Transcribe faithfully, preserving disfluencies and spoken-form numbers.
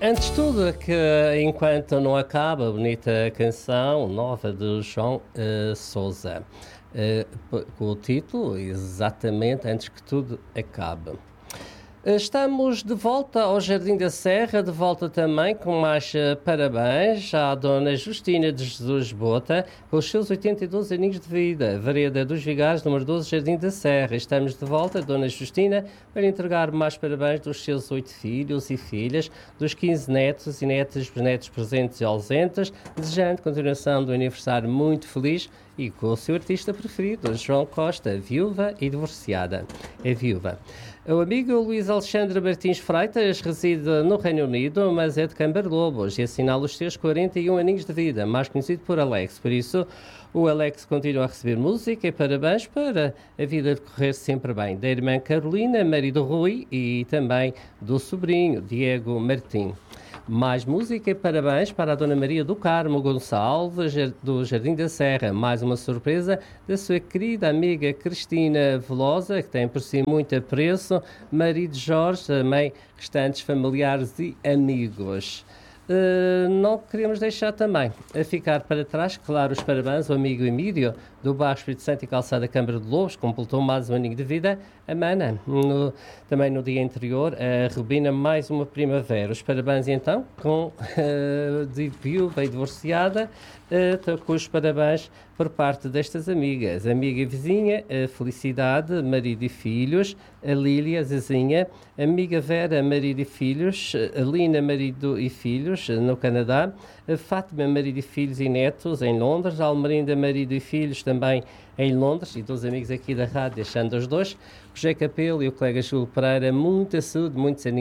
Antes de tudo, que enquanto não acaba a bonita canção nova de João uh, Sousa, uh, com o título exatamente Antes que Tudo Acabe. Estamos de volta ao Jardim da Serra, de volta também com mais uh, parabéns à Dona Justina de Jesus Bota, com os seus oitenta e dois aninhos de vida, Vereda dos Vigares, número doze, Jardim da Serra. Estamos de volta, Dona Justina, para entregar mais parabéns dos seus oito filhos e filhas, dos quinze netos e netas, netos presentes e ausentes, desejando continuação do aniversário muito feliz e com o seu artista preferido, João Costa, viúva e divorciada. É viúva. O amigo Luís Alexandre Martins Freitas reside no Reino Unido, mas é de Cambar Lobos e assinala os seus quarenta e um aninhos de vida, mais conhecido por Alex. Por isso, o Alex continua a receber música e parabéns para a vida decorrer sempre bem. Da irmã Carolina, marido Rui, e também do sobrinho Diego Martim. Mais música e parabéns para a Dona Maria do Carmo Gonçalves, do Jardim da Serra. Mais uma surpresa da sua querida amiga Cristina Velosa, que tem por si muito apreço, marido Jorge, também restantes familiares e amigos. Uh, não queremos deixar também a ficar para trás, claro, os parabéns ao amigo Emílio do bairro Espírito Santo e Calçada Câmara de Lobos, completou mais um aninho de vida. A Mana, no, também no dia anterior, a Rubina, mais uma primavera. Os parabéns então com uh, de viúva e divorciada, uh, com os parabéns por parte destas amigas. Amiga e vizinha, a Felicidade, marido e filhos, a Lília, a Zezinha, amiga Vera, marido e filhos, a Lina, marido e filhos, no Canadá, a Fátima, marido e filhos e netos, em Londres, a Almerinda, marido e filhos, também em Londres, e dois amigos aqui da rádio, deixando os dois, o José Capelo e o colega Júlio Pereira, muita saúde, muitos aninhos